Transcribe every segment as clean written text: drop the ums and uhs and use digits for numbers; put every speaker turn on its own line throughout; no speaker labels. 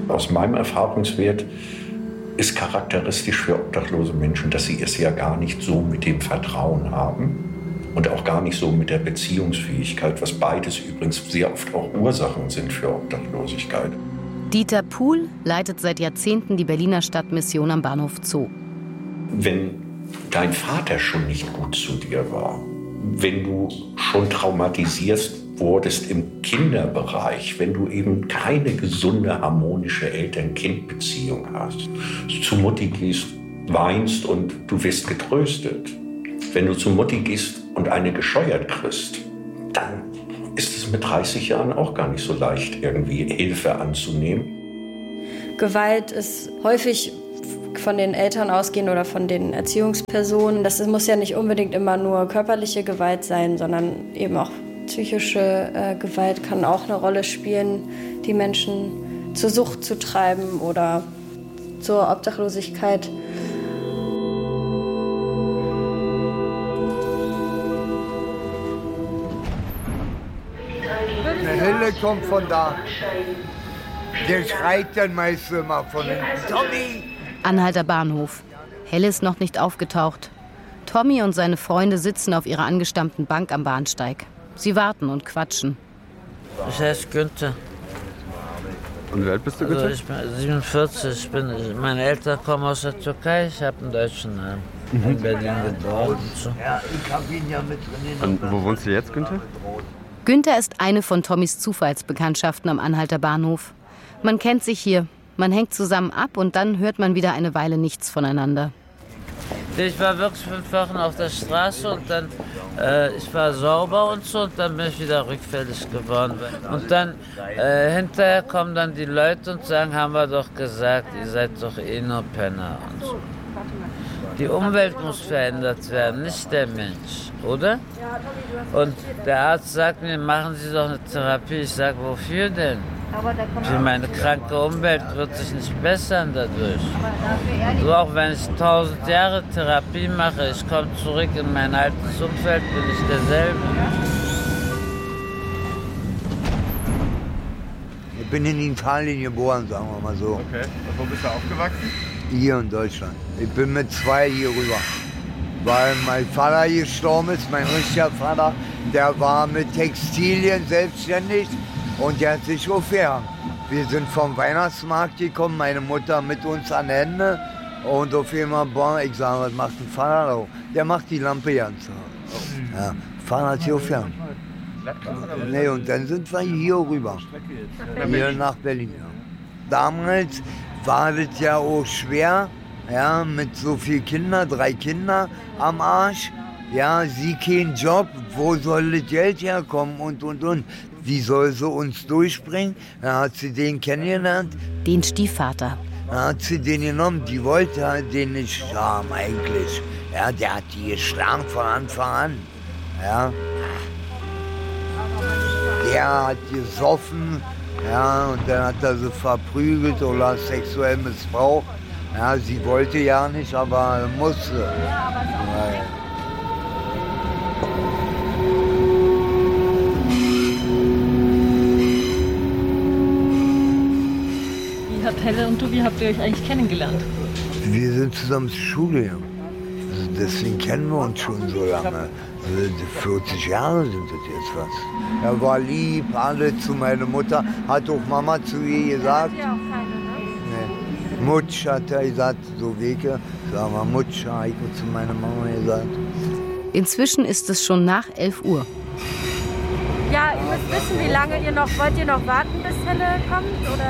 aus meinem Erfahrungswert ist charakteristisch für obdachlose Menschen, dass sie es ja gar nicht so mit dem Vertrauen haben und auch gar nicht so mit der Beziehungsfähigkeit, was beides übrigens sehr oft auch Ursachen sind für Obdachlosigkeit.
Dieter Puhl leitet seit Jahrzehnten die Berliner Stadtmission am Bahnhof Zoo.
Wenn dein Vater schon nicht gut zu dir war, wenn du schon traumatisiert wurdest im Kinderbereich, wenn du eben keine gesunde, harmonische Eltern-Kind-Beziehung hast, zu Mutti gehst, weinst und du wirst getröstet. Wenn du zu Mutti gehst und eine gescheuert kriegst, dann ist es mit 30 Jahren auch gar nicht so leicht, irgendwie Hilfe anzunehmen.
Gewalt ist häufig von den Eltern ausgehen oder von den Erziehungspersonen. Das muss ja nicht unbedingt immer nur körperliche Gewalt sein, sondern eben auch psychische Gewalt kann auch eine Rolle spielen, die Menschen zur Sucht zu treiben oder zur Obdachlosigkeit.
Eine Helle kommt von da. Der schreit dann meist immer von hinten. Tommy!
Anhalter Bahnhof. Helle ist noch nicht aufgetaucht. Tommy und seine Freunde sitzen auf ihrer angestammten Bank am Bahnsteig. Sie warten und quatschen.
Ich heiße Günther.
Und wie alt bist du, Günther?
Also ich bin 47. Meine Eltern kommen aus der Türkei. Ich habe einen deutschen Namen. In Berlin geboren und so.
Ja, ich hab ihn ja mit drin.
Und wo wohnst du jetzt, Günther?
Günther ist eine von Tommys Zufallsbekanntschaften am Anhalter Bahnhof. Man kennt sich hier, man hängt zusammen ab und dann hört man wieder eine Weile nichts voneinander.
Ich war wirklich 5 Wochen auf der Straße und dann, ich war sauber und so und dann bin ich wieder rückfällig geworden. Und dann hinterher kommen dann die Leute und sagen, haben wir doch gesagt, ihr seid doch eh nur Penner und so. Die Umwelt muss verändert werden, nicht der Mensch, oder? Und der Arzt sagt mir, machen Sie doch eine Therapie. Ich sage, wofür denn? Für meine kranke Umwelt wird sich nicht bessern dadurch. So auch wenn ich 1000 Jahre Therapie mache, ich komme zurück in mein altes Umfeld, bin ich derselbe.
Ich bin in Italien geboren, sagen wir mal so.
Okay. Und wo bist du aufgewachsen?
Hier in Deutschland. Ich bin mit 2 hier rüber. Weil mein Vater gestorben ist, mein richtiger Vater, der war mit Textilien selbstständig und der hat sich aufgehängt. Wir sind vom Weihnachtsmarkt gekommen, meine Mutter mit uns an Hände und auf einmal, boah, ich sage, was macht ein Vater da? Der macht die Lampe ganz. Ja, Vater hat sich aufgehängt. Nee, und dann sind wir hier rüber, hier nach Berlin. Ja. Damals war das ja auch schwer, ja, mit so vielen Kindern, 3 Kinder am Arsch. Ja, sie kein Job, wo soll das Geld herkommen und. Wie soll sie uns durchbringen? Dann hat sie den kennengelernt.
Den Stiefvater.
Dann hat sie den genommen, die wollte halt den nicht haben eigentlich. Ja, der hat die geschlagen von Anfang an. Ja. Der hat gesoffen, ja, und dann hat er sie verprügelt oder sexuell missbraucht. Ja, sie wollte ja nicht, aber musste. Ja.
Helle und du, wie habt ihr euch eigentlich kennengelernt?
Wir sind zusammen zur Schule gegangen. Also deswegen kennen wir uns schon so lange. Also 40 Jahre sind das jetzt fast. Er war lieb, alle zu meiner Mutter. Hat auch Mama zu ihr gesagt.
Ja, auch keine, ne?
Nee. Mutsch hat er gesagt, so Wege. Sag mal, Mutsch, habe ich zu meiner Mama gesagt.
Inzwischen ist es schon nach 11 Uhr.
Ja, ihr müsst wissen, wie lange wollt ihr noch warten, bis Helle kommt? Oder?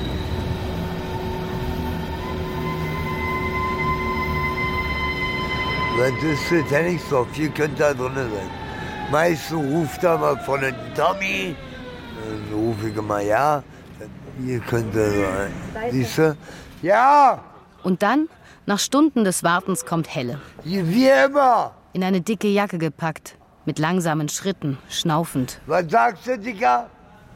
Das ist ja nicht so, viel könnt da drin sein. Meistens ruft er mal von den Tommy, dann rufe ich immer ja, hier könnt ihr sein. Siehst du? Ja!
Und dann, nach Stunden des Wartens, kommt Helle.
Wie immer!
In eine dicke Jacke gepackt, mit langsamen Schritten, schnaufend.
Was sagst du, Dicker?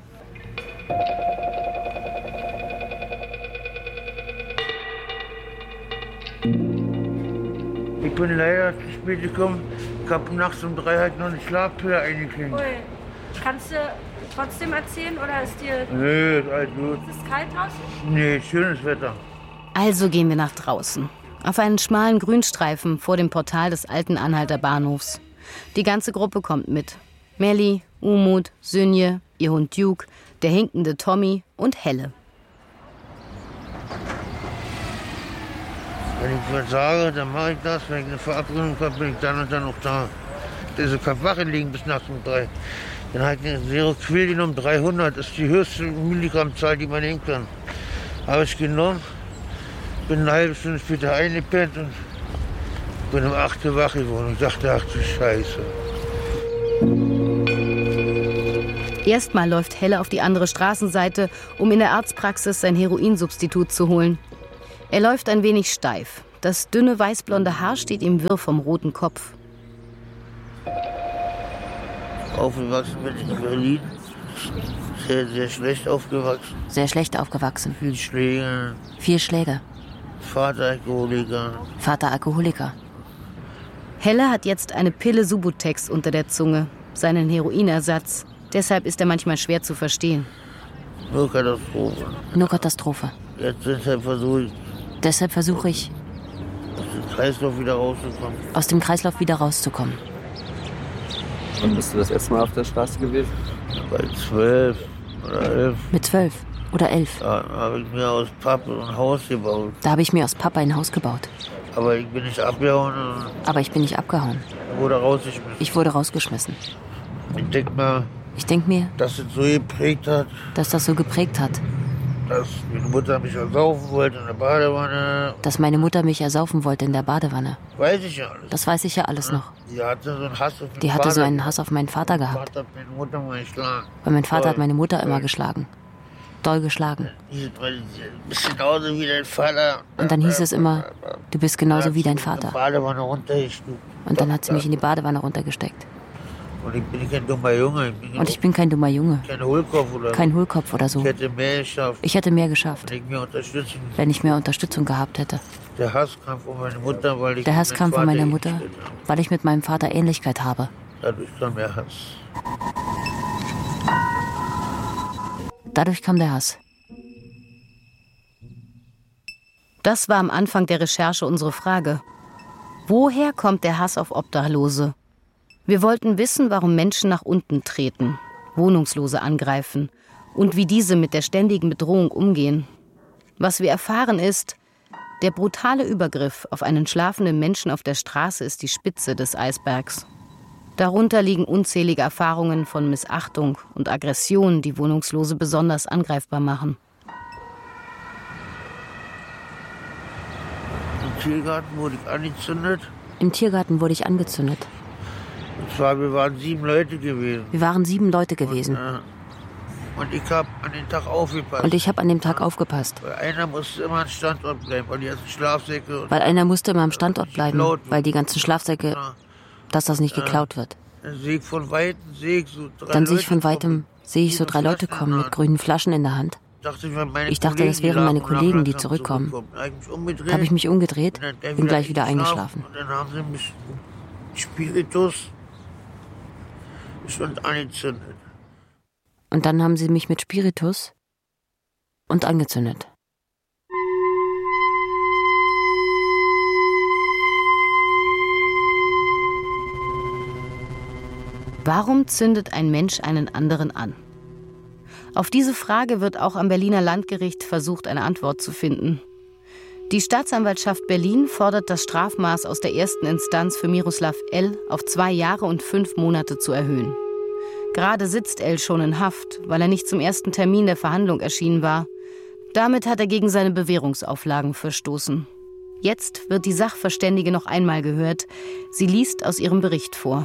Ich bin leider zu spät gekommen. Ich habe nachts um 3 halt noch eine Schlafpille eingekriegt.
Ui. Kannst du trotzdem erzählen oder ist dir...
Nö, ist alles gut.
Ist es kalt draußen?
Nee, schönes Wetter.
Also gehen wir nach draußen. Auf einen schmalen Grünstreifen vor dem Portal des alten Anhalter Bahnhofs. Die ganze Gruppe kommt mit. Melli, Umut, Sünje, ihr Hund Duke, der hinkende Tommy und Helle.
Wenn ich was sage, dann mache ich das. Wenn ich eine Verabredung habe, bin ich dann und dann auch da. Diese Wache liegen bis nachts um 3. Dann habe ich eine Seroquel um 300. Das ist die höchste Milligrammzahl, die man nehmen kann. Habe ich genommen, bin eine halbe Stunde später eingepennt und bin um 8 Uhr wach geworden und dachte, ach du Scheiße.
Erstmal läuft Helle auf die andere Straßenseite, um in der Arztpraxis sein Heroinsubstitut zu holen. Er läuft ein wenig steif. Das dünne weißblonde Haar steht ihm wirr vom roten Kopf.
Aufgewachsen bin ich in Berlin. Sehr, sehr schlecht aufgewachsen.
Sehr schlecht aufgewachsen.
Viel Schläge.
Viel Schläge.
Vater Alkoholiker.
Vater Alkoholiker. Helle hat jetzt eine Pille Subutex unter der Zunge, seinen Heroinersatz. Deshalb ist er manchmal schwer zu verstehen.
Nur Katastrophe.
Nur Katastrophe.
Deshalb versuche
ich,
aus dem Kreislauf wieder rauszukommen.
Aus dem Kreislauf wieder rauszukommen.
Wann bist du das erste Mal auf der Straße gewesen?
Bei 12 oder 11.
Mit 12 oder 11.
Da habe ich mir aus Pappe ein Haus gebaut.
Da habe ich mir aus Pappe ein Haus gebaut.
Aber ich bin nicht abgehauen.
Aber ich bin nicht abgehauen.
Wurde rausgeschmissen.
Ich wurde rausgeschmissen.
Ich denke mir,
dass das so geprägt hat.
Dass meine Mutter mich ersaufen wollte in der Badewanne.
Dass meine Mutter mich ersaufen wollte in der Badewanne.
Weiß ich ja alles.
Das weiß ich ja alles noch.
Die hatte so einen Hass auf meinen
Die hatte so einen Hass auf meinen Vater gehabt.
Meine Mutter mal geschlagen.
Weil mein Vater hat meine Mutter immer geschlagen. Doll geschlagen.
Du bist genauso wie dein Vater.
Und dann hieß es immer, du bist genauso wie dein Vater. Und dann hat sie mich in die Badewanne runtergesteckt.
Und ich bin kein dummer Junge.
Kein Hohlkopf oder so. Ich hätte mehr geschafft. Wenn ich mehr Unterstützung gehabt hätte.
Der Hass kam von meiner Mutter,
weil ich mit meinem Vater Ähnlichkeit habe. Dadurch kam der Hass. Das war am Anfang der Recherche unsere Frage. Woher kommt der Hass auf Obdachlose? Wir wollten wissen, warum Menschen nach unten treten, Wohnungslose angreifen und wie diese mit der ständigen Bedrohung umgehen. Was wir erfahren ist, der brutale Übergriff auf einen schlafenden Menschen auf der Straße ist die Spitze des Eisbergs. Darunter liegen unzählige Erfahrungen von Missachtung und Aggression, die Wohnungslose besonders angreifbar machen.
Im Tiergarten wurde ich angezündet.
Im Tiergarten wurde ich angezündet.
Und zwar, wir waren 7 Leute gewesen. Und ich habe an den Tag aufgepasst. Weil einer musste immer am Standort bleiben, weil die ganzen Schlafsäcke...
weil die ganzen Schlafsäcke, dass das nicht geklaut wird.
Dann sehe ich von weitem
so 3 Leute kommen mit grünen Flaschen in der Hand. Ich dachte, das wären meine Kollegen, die zurückkommen. Da habe ich mich umgedreht, bin gleich wieder eingeschlafen.
Und dann haben sie mich Spiritus und angezündet.
Und dann haben sie mich mit Spiritus und angezündet. Warum zündet ein Mensch einen anderen an? Auf diese Frage wird auch am Berliner Landgericht versucht, eine Antwort zu finden. Die Staatsanwaltschaft Berlin fordert das Strafmaß aus der ersten Instanz für Miroslav L. auf 2 Jahre und 5 Monate zu erhöhen. Gerade sitzt L. schon in Haft, weil er nicht zum ersten Termin der Verhandlung erschienen war. Damit hat er gegen seine Bewährungsauflagen verstoßen. Jetzt wird die Sachverständige noch einmal gehört. Sie liest aus ihrem Bericht vor.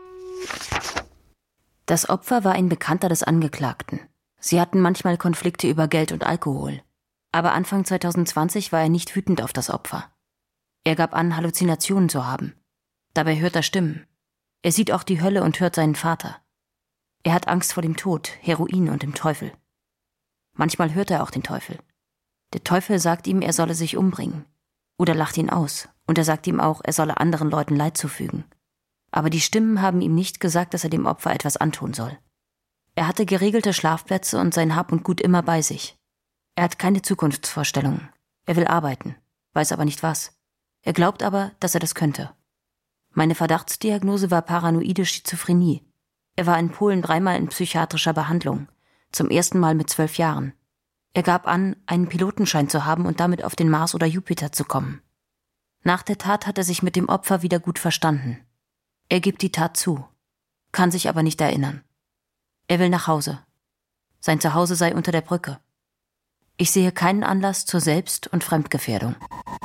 Das Opfer war ein Bekannter des Angeklagten. Sie hatten manchmal Konflikte über Geld und Alkohol. Aber Anfang 2020 war er nicht wütend auf das Opfer. Er gab an, Halluzinationen zu haben. Dabei hört er Stimmen. Er sieht auch die Hölle und hört seinen Vater. Er hat Angst vor dem Tod, Heroin und dem Teufel. Manchmal hört er auch den Teufel. Der Teufel sagt ihm, er solle sich umbringen. Oder lacht ihn aus. Und er sagt ihm auch, er solle anderen Leuten Leid zufügen. Aber die Stimmen haben ihm nicht gesagt, dass er dem Opfer etwas antun soll.
Er hatte geregelte Schlafplätze und sein Hab und Gut immer bei sich. Er hat keine Zukunftsvorstellungen. Er will arbeiten, weiß aber nicht was. Er glaubt aber, dass er das könnte. Meine Verdachtsdiagnose war paranoide Schizophrenie. Er war in Polen 3-mal in psychiatrischer Behandlung, zum ersten Mal mit 12 Jahren. Er gab an, einen Pilotenschein zu haben und damit auf den Mars oder Jupiter zu kommen. Nach der Tat hat er sich mit dem Opfer wieder gut verstanden. Er gibt die Tat zu, kann sich aber nicht erinnern. Er will nach Hause. Sein Zuhause sei unter der Brücke. Ich sehe keinen Anlass zur Selbst- und Fremdgefährdung.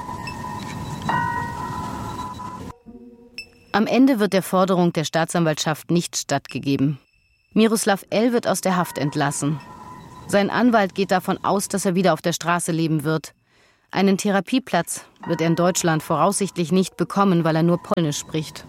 Am Ende wird der Forderung der Staatsanwaltschaft nicht stattgegeben. Miroslav L. wird aus der Haft entlassen. Sein Anwalt geht davon aus, dass er wieder auf der Straße leben wird. Einen Therapieplatz wird er in Deutschland voraussichtlich nicht bekommen, weil er nur Polnisch spricht.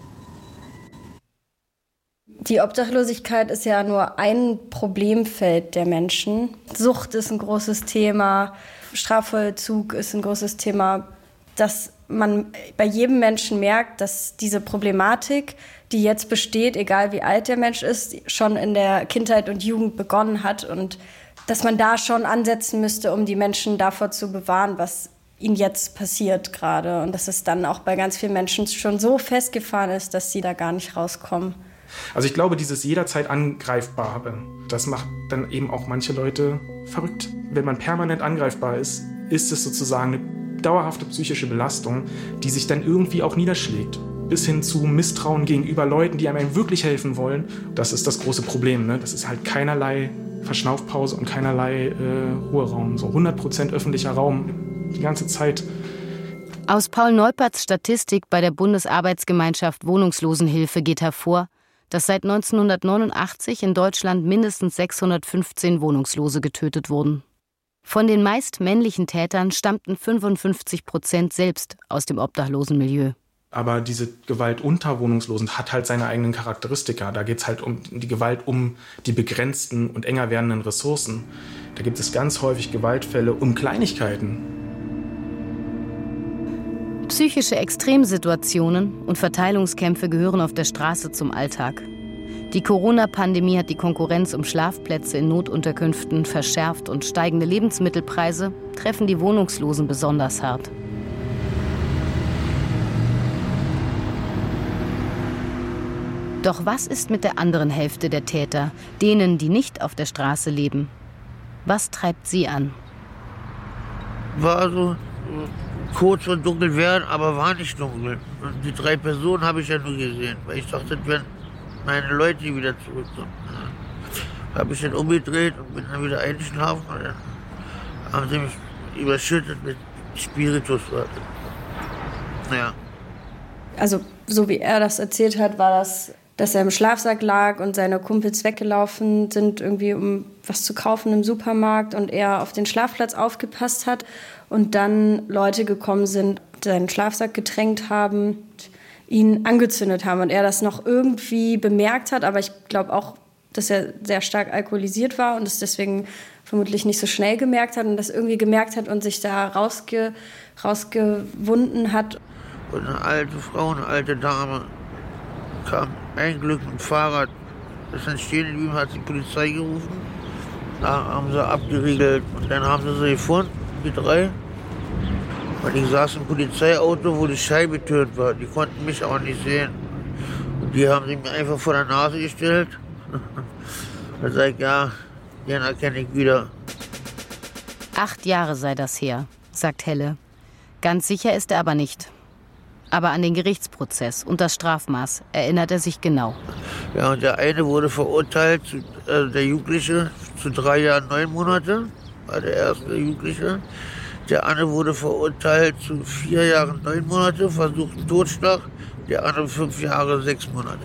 Die Obdachlosigkeit ist ja nur ein Problemfeld der Menschen. Sucht ist ein großes Thema, Strafvollzug ist ein großes Thema. Dass man bei jedem Menschen merkt, dass diese Problematik, die jetzt besteht, egal wie alt der Mensch ist, schon in der Kindheit und Jugend begonnen hat und dass man da schon ansetzen müsste, um die Menschen davor zu bewahren, was ihnen jetzt passiert gerade. Und dass es dann auch bei ganz vielen Menschen schon so festgefahren ist, dass sie da gar nicht rauskommen.
Also ich glaube, dieses jederzeit Angreifbare, das macht dann eben auch manche Leute verrückt. Wenn man permanent angreifbar ist, ist es sozusagen eine dauerhafte psychische Belastung, die sich dann irgendwie auch niederschlägt. Bis hin zu Misstrauen gegenüber Leuten, die einem wirklich helfen wollen. Das ist das große Problem, ne? Das ist halt keinerlei Verschnaufpause und keinerlei Ruheraum. So 100% öffentlicher Raum die ganze Zeit.
Aus Paul Neuperts Statistik bei der Bundesarbeitsgemeinschaft Wohnungslosenhilfe geht hervor, dass seit 1989 in Deutschland mindestens 615 Wohnungslose getötet wurden. Von den meist männlichen Tätern stammten 55% selbst aus dem Obdachlosenmilieu.
Aber diese Gewalt unter Wohnungslosen hat halt seine eigenen Charakteristika. Da geht es halt um die Gewalt um die begrenzten und enger werdenden Ressourcen. Da gibt es ganz häufig Gewaltfälle um Kleinigkeiten.
Psychische Extremsituationen und Verteilungskämpfe gehören auf der Straße zum Alltag. Die Corona-Pandemie hat die Konkurrenz um Schlafplätze in Notunterkünften verschärft und steigende Lebensmittelpreise treffen die Wohnungslosen besonders hart. Doch was ist mit der anderen Hälfte der Täter, denen, die nicht auf der Straße leben? Was treibt sie an?
War so kurz und dunkel werden, aber war nicht dunkel. Und die 3 Personen habe ich ja nur gesehen, weil ich dachte, das wären meine Leute, die wieder zurückkommen. Habe ich dann umgedreht und bin dann wieder eingeschlafen. Und dann haben sie mich überschüttet mit Spiritus. Ja.
Also so wie er das erzählt hat, war das, dass er im Schlafsack lag und seine Kumpels weggelaufen sind, irgendwie um was zu kaufen im Supermarkt und er auf den Schlafplatz aufgepasst hat und dann Leute gekommen sind, seinen Schlafsack gedrängt haben, ihn angezündet haben und er das noch irgendwie bemerkt hat, aber ich glaube auch, dass er sehr stark alkoholisiert war und es deswegen vermutlich nicht so schnell gemerkt hat und das irgendwie gemerkt hat und sich da rausgewunden hat.
Und eine alte Frau, eine alte Dame kam ein Glück mit dem Fahrrad, ist dann stehen geblieben, hat die Polizei gerufen. Da haben sie abgeriegelt und dann haben sie gefunden, die 3. Und ich saß im Polizeiauto, wo die Scheibe getürmt war. Die konnten mich auch nicht sehen. Und die haben sie mir einfach vor der Nase gestellt. Da sag ich, ja, den erkenne ich wieder.
8 Jahre sei das her, sagt Helle. Ganz sicher ist er aber nicht. Aber an den Gerichtsprozess und das Strafmaß erinnert er sich genau.
Ja, und der eine wurde verurteilt, der Jugendliche, zu 3 Jahren 9 Monate, war der erste Jugendliche. Der andere wurde verurteilt zu 4 Jahren 9 Monate, versuchten Totschlag. Der andere 5 Jahre 6 Monate.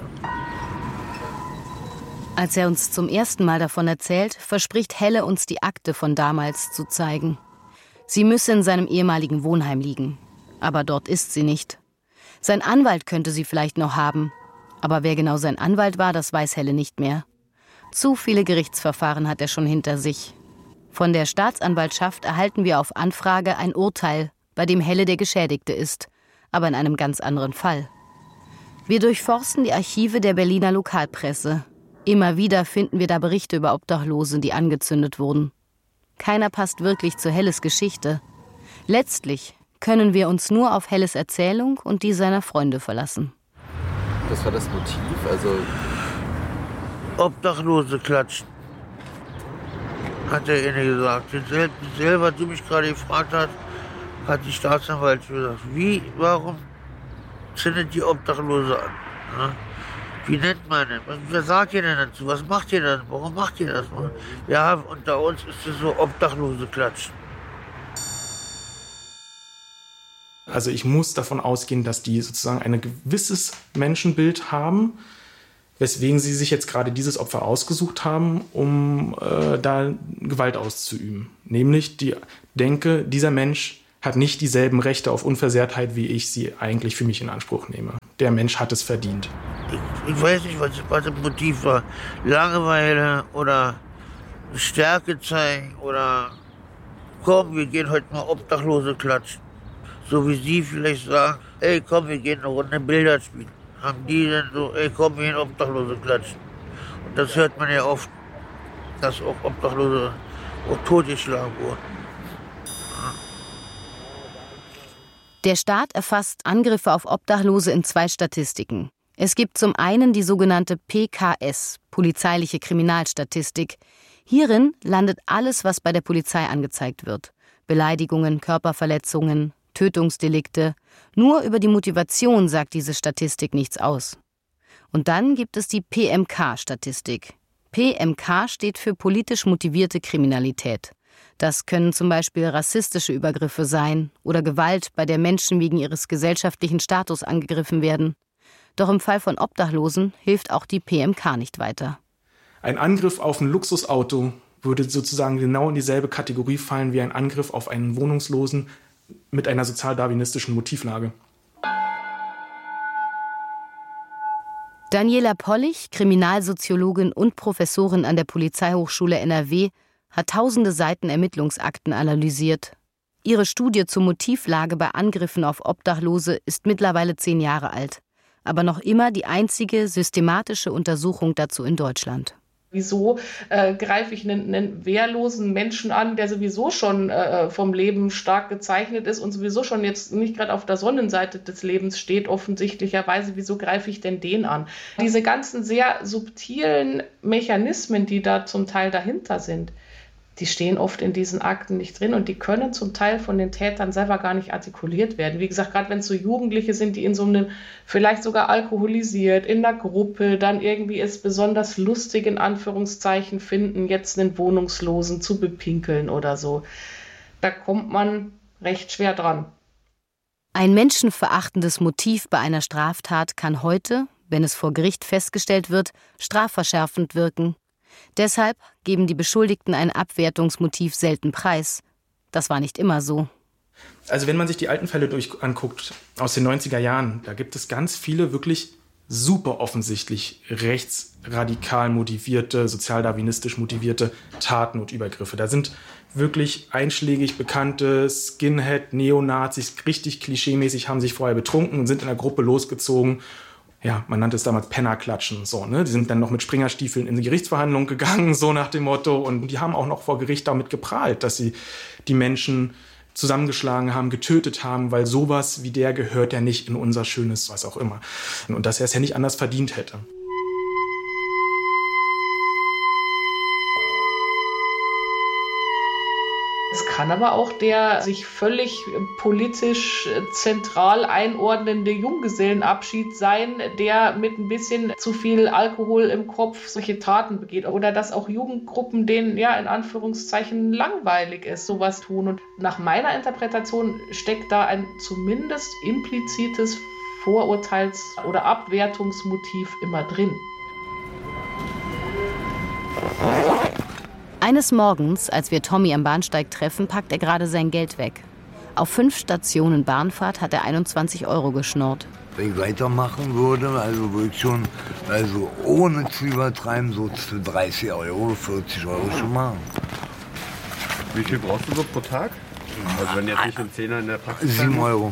Als er uns zum ersten Mal davon erzählt, verspricht Helle uns die Akte von damals zu zeigen. Sie müsse in seinem ehemaligen Wohnheim liegen. Aber dort ist sie nicht. Sein Anwalt könnte sie vielleicht noch haben. Aber wer genau sein Anwalt war, das weiß Helle nicht mehr. Zu viele Gerichtsverfahren hat er schon hinter sich. Von der Staatsanwaltschaft erhalten wir auf Anfrage ein Urteil, bei dem Helle der Geschädigte ist, aber in einem ganz anderen Fall. Wir durchforsten die Archive der Berliner Lokalpresse. Immer wieder finden wir da Berichte über Obdachlose, die angezündet wurden. Keiner passt wirklich zu Helles Geschichte. Letztlich können wir uns nur auf Helles Erzählung und die seiner Freunde verlassen.
Was war das Motiv? Also
Obdachlose klatschen, hat der eine gesagt. Selber, was du mich gerade gefragt hast, hat die Staatsanwaltschaft gesagt. Warum zündet die Obdachlose an? Ja? Wie nennt man das? Was sagt ihr denn dazu? Was macht ihr denn? Warum macht ihr das? Ja, unter uns ist es so Obdachlose klatschen.
Also ich muss davon ausgehen, dass die sozusagen ein gewisses Menschenbild haben, weswegen sie sich jetzt gerade dieses Opfer ausgesucht haben, um da Gewalt auszuüben. Nämlich die Denke, dieser Mensch hat nicht dieselben Rechte auf Unversehrtheit, wie ich sie eigentlich für mich in Anspruch nehme. Der Mensch hat es verdient.
Ich weiß nicht, was das Motiv war. Langeweile oder Stärke zeigen oder komm, wir gehen heute mal Obdachlose klatschen. So wie Sie vielleicht sagen, ey komm, wir gehen eine Runde Billard spielen. Haben die dann so, ey komm, wir gehen Obdachlose klatschen. Und das hört man ja oft, dass auch Obdachlose auch totgeschlagen wurden.
Der Staat erfasst Angriffe auf Obdachlose in 2 Statistiken. Es gibt zum einen die sogenannte PKS, polizeiliche Kriminalstatistik. Hierin landet alles, was bei der Polizei angezeigt wird. Beleidigungen, Körperverletzungen, Tötungsdelikte. Nur über die Motivation sagt diese Statistik nichts aus. Und dann gibt es die PMK-Statistik. PMK steht für politisch motivierte Kriminalität. Das können zum Beispiel rassistische Übergriffe sein oder Gewalt, bei der Menschen wegen ihres gesellschaftlichen Status angegriffen werden. Doch im Fall von Obdachlosen hilft auch die PMK nicht weiter.
Ein Angriff auf ein Luxusauto würde sozusagen genau in dieselbe Kategorie fallen wie ein Angriff auf einen Wohnungslosen mit einer sozialdarwinistischen Motivlage.
Daniela Pollich, Kriminalsoziologin und Professorin an der Polizeihochschule NRW, hat tausende Seiten Ermittlungsakten analysiert. Ihre Studie zur Motivlage bei Angriffen auf Obdachlose ist mittlerweile 10 Jahre alt, aber noch immer die einzige systematische Untersuchung dazu in Deutschland.
Wieso greife ich einen wehrlosen Menschen an, der sowieso schon vom Leben stark gezeichnet ist und sowieso schon jetzt nicht gerade auf der Sonnenseite des Lebens steht, offensichtlicherweise. Wieso greife ich denn den an? Diese ganzen sehr subtilen Mechanismen, die da zum Teil dahinter sind, die stehen oft in diesen Akten nicht drin und die können zum Teil von den Tätern selber gar nicht artikuliert werden. Wie gesagt, gerade wenn es so Jugendliche sind, die in so einem, vielleicht sogar alkoholisiert, in einer Gruppe, dann irgendwie es besonders lustig in Anführungszeichen finden, jetzt einen Wohnungslosen zu bepinkeln oder so. Da kommt man recht schwer dran.
Ein menschenverachtendes Motiv bei einer Straftat kann heute, wenn es vor Gericht festgestellt wird, strafverschärfend wirken. Deshalb geben die Beschuldigten ein Abwertungsmotiv selten preis. Das war nicht immer so.
Also wenn man sich die alten Fälle anguckt, aus den 90er Jahren, da gibt es ganz viele wirklich super offensichtlich rechtsradikal motivierte, sozialdarwinistisch motivierte Taten und Übergriffe. Da sind wirklich einschlägig bekannte Skinhead, Neonazis, richtig klischeemäßig, haben sich vorher betrunken und sind in einer Gruppe losgezogen. Ja, man nannte es damals Pennerklatschen, so, ne? Die sind dann noch mit Springerstiefeln in die Gerichtsverhandlung gegangen, so nach dem Motto. Und die haben auch noch vor Gericht damit geprahlt, dass sie die Menschen zusammengeschlagen haben, getötet haben, weil sowas wie der gehört ja nicht in unser schönes, was auch immer. Und dass er es ja nicht anders verdient hätte.
Es kann aber auch der sich völlig politisch zentral einordnende Junggesellenabschied sein, der mit ein bisschen zu viel Alkohol im Kopf solche Taten begeht. Oder dass auch Jugendgruppen, denen ja in Anführungszeichen langweilig ist, sowas tun. Und nach meiner Interpretation steckt da ein zumindest implizites Vorurteils- oder Abwertungsmotiv immer drin.
Eines Morgens, als wir Tommy am Bahnsteig treffen, packt er gerade sein Geld weg. Auf 5 Stationen Bahnfahrt hat er 21 € geschnurrt.
Wenn ich weitermachen würde, also würde ich schon, also ohne zu übertreiben, so zu 30 €, 40 € schon machen.
Wie viel brauchst du so pro Tag? Also wenn jetzt nicht ein Zehner in der Praxis
7 €.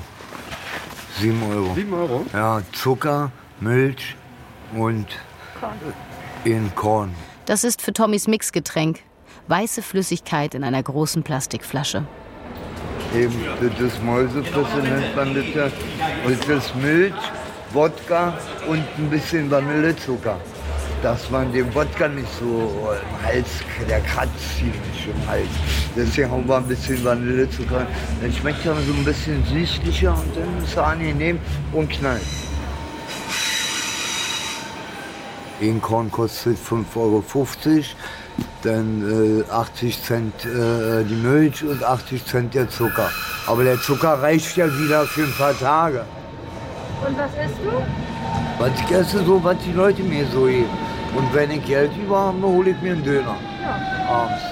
7 €.
7 €?
Ja, Zucker, Milch und In Korn.
Das ist für Tommys Mixgetränk. Weiße Flüssigkeit in einer großen Plastikflasche.
Eben, das Mäusefrisse nennt man das ja. Und das ist Milch, Wodka und ein bisschen Vanillezucker. Dass man den Wodka nicht so im Hals, der kratzt ziemlich im Hals. Deswegen haben wir ein bisschen Vanillezucker. Dann schmeckt er so ein bisschen süßlicher und dann ist er angenehm und knallt. Ein Korn kostet 5,50 €, dann 80 Cent die Milch und 80 Cent der Zucker. Aber der Zucker reicht ja wieder für ein paar Tage.
Und was isst du?
Was ich esse, so was die Leute mir so geben. Und wenn ich Geld über habe, hole ich mir einen Döner. Ja. Abends.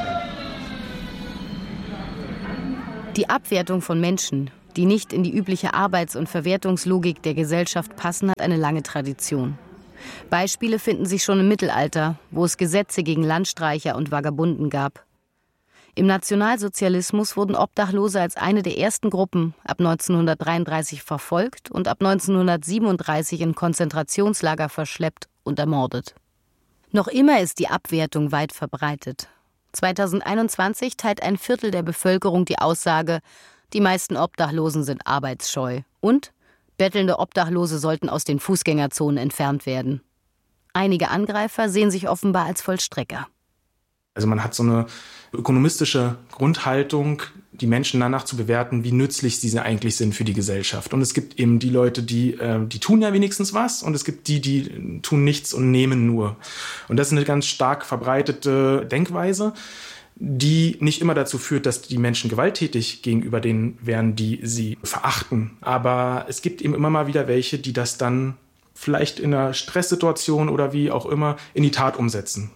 Die Abwertung von Menschen, die nicht in die übliche Arbeits- und Verwertungslogik der Gesellschaft passen, hat eine lange Tradition. Beispiele finden sich schon im Mittelalter, wo es Gesetze gegen Landstreicher und Vagabunden gab. Im Nationalsozialismus wurden Obdachlose als eine der ersten Gruppen ab 1933 verfolgt und ab 1937 in Konzentrationslager verschleppt und ermordet. Noch immer ist die Abwertung weit verbreitet. 2021 teilt ein Viertel der Bevölkerung die Aussage, die meisten Obdachlosen sind arbeitsscheu und bettelnde Obdachlose sollten aus den Fußgängerzonen entfernt werden. Einige Angreifer sehen sich offenbar als Vollstrecker.
Also man hat so eine ökonomistische Grundhaltung, die Menschen danach zu bewerten, wie nützlich sie eigentlich sind für die Gesellschaft. Und es gibt eben die Leute, die tun ja wenigstens was, und es gibt die tun nichts und nehmen nur. Und das ist eine ganz stark verbreitete Denkweise, die nicht immer dazu führt, dass die Menschen gewalttätig gegenüber denen wären, die sie verachten. Aber es gibt eben immer mal wieder welche, die das dann vielleicht in einer Stresssituation oder wie auch immer in die Tat umsetzen.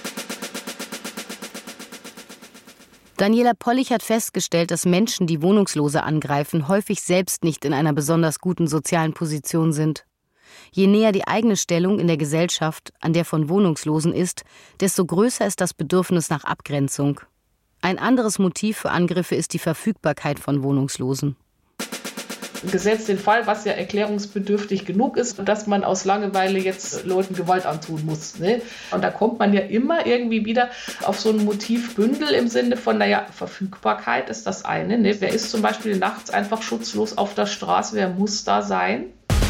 Daniela Pollich hat festgestellt, dass Menschen, die Wohnungslose angreifen, häufig selbst nicht in einer besonders guten sozialen Position sind. Je näher die eigene Stellung in der Gesellschaft an der von Wohnungslosen ist, desto größer ist das Bedürfnis nach Abgrenzung. Ein anderes Motiv für Angriffe ist die Verfügbarkeit von Wohnungslosen.
Gesetzt den Fall, was ja erklärungsbedürftig genug ist, dass man aus Langeweile jetzt Leuten Gewalt antun muss. Ne? Und da kommt man ja immer irgendwie wieder auf so ein Motivbündel im Sinne von, naja, Verfügbarkeit ist das eine. Ne? Wer ist zum Beispiel nachts einfach schutzlos auf der Straße? Wer muss da sein?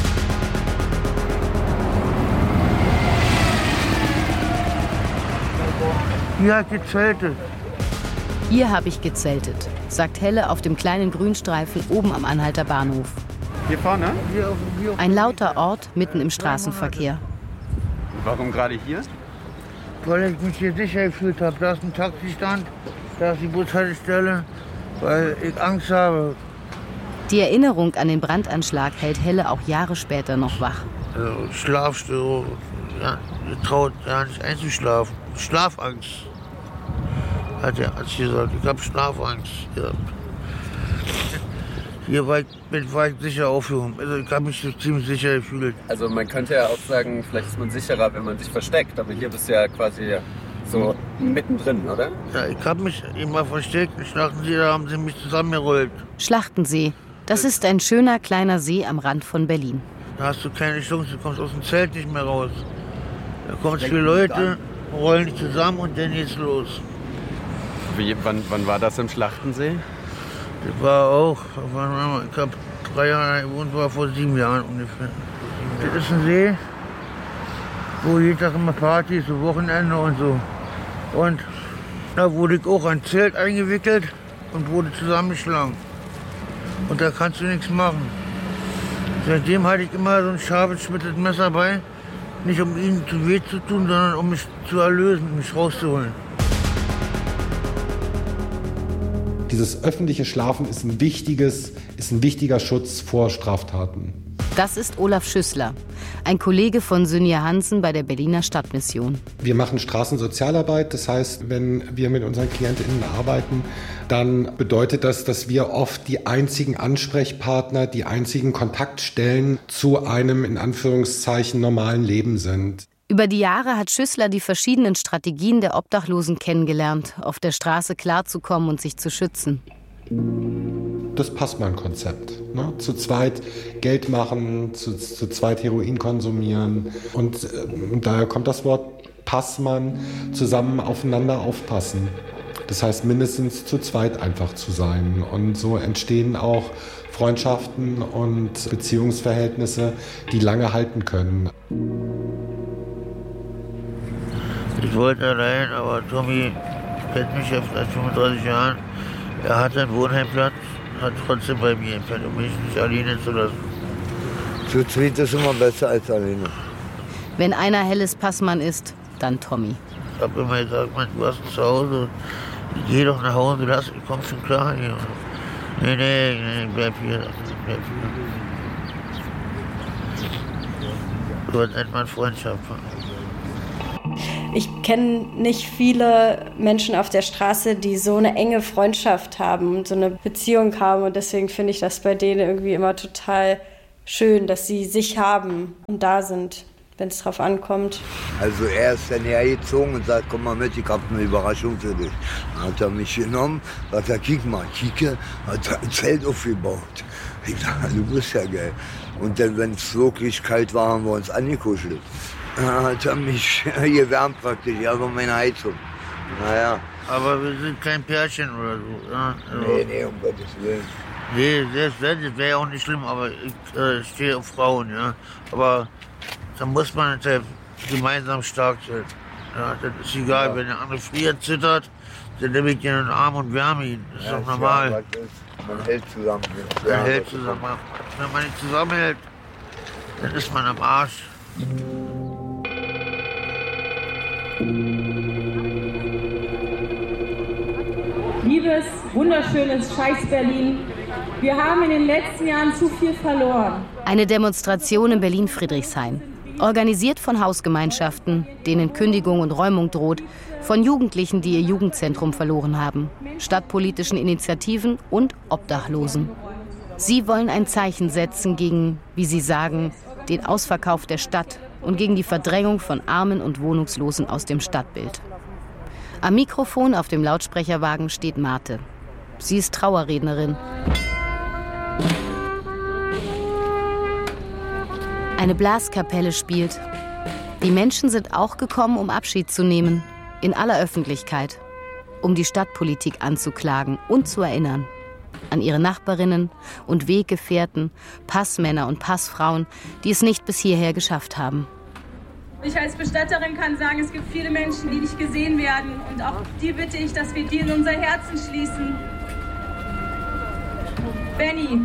Hier hat gezeltet.
Hier habe ich gezeltet, sagt Helle auf dem kleinen Grünstreifen oben am Anhalter Bahnhof.
Hier vorne?
Ein lauter Ort mitten im Straßenverkehr.
Warum gerade hier?
Weil ich mich hier sicher gefühlt habe. Da ist ein Taxistand, da ist die Bushaltestelle, weil ich Angst habe.
Die Erinnerung an den Brandanschlag hält Helle auch Jahre später noch wach.
Schlafstörung, ja, traut ja nicht einzuschlafen. Schlafangst. Hat er gesagt, ich habe Schlafangst gehabt. Hier war ich sicher aufgehoben. Also ich habe mich so ziemlich sicher gefühlt.
Also man könnte ja auch sagen, vielleicht ist man sicherer, wenn man sich versteckt. Aber hier bist du ja quasi so mittendrin, oder?
Ja, ich habe mich immer versteckt. In Schlachtensee, da haben sie mich zusammengerollt.
Schlachtensee. Das ist ein schöner kleiner See am Rand von Berlin.
Da hast du keine Chance, du kommst aus dem Zelt nicht mehr raus. Da kommen 4 Leute, rollen dich zusammen und dann geht's los.
Wann war das im Schlachtensee?
Das war auch, ich habe 3 Jahre gewohnt, war vor 7 Jahren ungefähr. Das ist ein See, wo jeden Tag immer Party ist, so Wochenende und so. Und da wurde ich auch ein Zelt eingewickelt und wurde zusammengeschlagen. Und da kannst du nichts machen. Seitdem hatte ich immer so ein scharfes, schmitzes Messer bei. Nicht um ihnen zu weh zu tun, sondern um mich zu erlösen, mich rauszuholen.
Dieses öffentliche Schlafen ist ein wichtiger Schutz vor Straftaten.
Das ist Olaf Schüssler, ein Kollege von Synja Hansen bei der Berliner Stadtmission.
Wir machen Straßensozialarbeit, das heißt, wenn wir mit unseren KlientInnen arbeiten, dann bedeutet das, dass wir oft die einzigen Ansprechpartner, die einzigen Kontaktstellen zu einem in Anführungszeichen normalen Leben sind.
Über die Jahre hat Schüssler die verschiedenen Strategien der Obdachlosen kennengelernt, auf der Straße klarzukommen und sich zu schützen.
das Passmann-Konzept. Ne? Zu zweit Geld machen, zu zweit Heroin konsumieren. Und daher kommt das Wort Passmann, zusammen aufeinander aufpassen. Das heißt, mindestens zu zweit einfach zu sein. Und so entstehen auch Freundschaften und Beziehungsverhältnisse, die lange halten können.
Ich wollte allein, aber Tommy kennt mich ja seit 35 Jahren. Er hat einen Wohnheimplatz, hat trotzdem bei mir gepennt, um mich nicht alleine zu lassen.
Zu zweit ist immer besser als alleine.
Wenn einer helles Passmann ist, dann Tommy.
Ich habe immer gesagt, Mann, du hast ein Zuhause, geh doch nach Hause, ich komm schon klar hier. Nee, bleib hier. Du hast etwa Freundschaft.
Ich kenne nicht viele Menschen auf der Straße, die so eine enge Freundschaft haben und so eine Beziehung haben. Und deswegen finde ich das bei denen irgendwie immer total schön, dass sie sich haben und da sind, wenn es drauf ankommt.
Also er ist dann hergezogen und sagt, komm mal mit, ich habe eine Überraschung für dich. Dann hat er mich genommen, sagt er, kick mal, hat er ein Zelt aufgebaut. Ich sage, du bist ja geil. Und dann, wenn es wirklich kalt war, haben wir uns angekuschelt. Dann hat er mich gewärmt praktisch, also meine Heizung. Naja.
Aber wir sind kein Pärchen oder so. Ja? Also,
nee, um Gottes Willen.
Nee, das wäre ja auch nicht schlimm, aber ich stehe auf Frauen, ja. Aber da muss man halt gemeinsam stark sein. Ja, das ist egal, ja. Wenn der andere friert, zittert, dann nehme ich ihn in den Arm und wärme ihn. Das ist doch normal.
Ja, man hält zusammen.
Man hält zusammen. Wenn man nicht zusammenhält, dann ist man am Arsch.
Liebes, wunderschönes Scheiß Berlin, wir haben in den letzten Jahren zu viel verloren.
Eine Demonstration in Berlin-Friedrichshain. Organisiert von Hausgemeinschaften, denen Kündigung und Räumung droht, von Jugendlichen, die ihr Jugendzentrum verloren haben, stadtpolitischen Initiativen und Obdachlosen. Sie wollen ein Zeichen setzen gegen, wie sie sagen, den Ausverkauf der Stadt und gegen die Verdrängung von Armen und Wohnungslosen aus dem Stadtbild. Am Mikrofon auf dem Lautsprecherwagen steht Marte. Sie ist Trauerrednerin. Eine Blaskapelle spielt. Die Menschen sind auch gekommen, um Abschied zu nehmen, in aller Öffentlichkeit, um die Stadtpolitik anzuklagen und zu erinnern. An ihre Nachbarinnen und Weggefährten, Passmänner und Passfrauen, die es nicht bis hierher geschafft haben.
Ich als Bestatterin kann sagen, es gibt viele Menschen, die nicht gesehen werden. Und auch die bitte ich, dass wir die in unser Herzen schließen. Benny,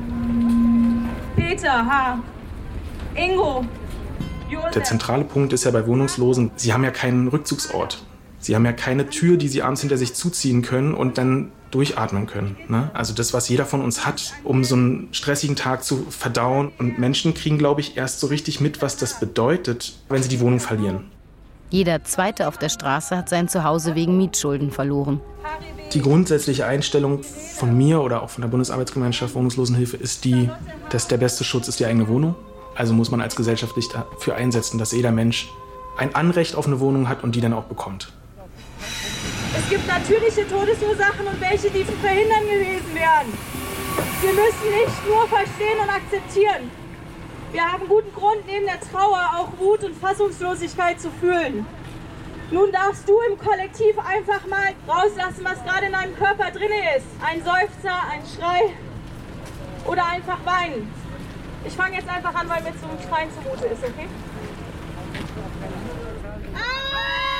Peter, H., Ingo, Josef.
Der zentrale Punkt ist ja bei Wohnungslosen, sie haben ja keinen Rückzugsort. Sie haben ja keine Tür, die sie abends hinter sich zuziehen können und dann durchatmen können. Ne? Also das, was jeder von uns hat, um so einen stressigen Tag zu verdauen. Und Menschen kriegen, glaube ich, erst so richtig mit, was das bedeutet, wenn sie die Wohnung verlieren.
Jeder Zweite auf der Straße hat sein Zuhause wegen Mietschulden verloren.
Die grundsätzliche Einstellung von mir oder auch von der Bundesarbeitsgemeinschaft Wohnungslosenhilfe ist die, dass der beste Schutz ist die eigene Wohnung. Also muss man als Gesellschaft sich dafür einsetzen, dass jeder Mensch ein Anrecht auf eine Wohnung hat und die dann auch bekommt.
Es gibt natürliche Todesursachen und welche, die zu verhindern gewesen wären. Wir müssen nicht nur verstehen und akzeptieren. Wir haben guten Grund, neben der Trauer auch Wut und Fassungslosigkeit zu fühlen. Nun darfst du im Kollektiv einfach mal rauslassen, was gerade in deinem Körper drin ist. Ein Seufzer, ein Schrei oder einfach weinen. Ich fange jetzt einfach an, weil mir zum Schreien zumute ist, okay?